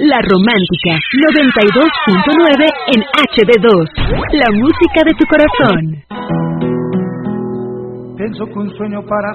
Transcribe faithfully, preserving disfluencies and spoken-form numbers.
La Romántica, noventa y dos punto nueve en H D dos. La música de tu corazón. Pienso que un sueño para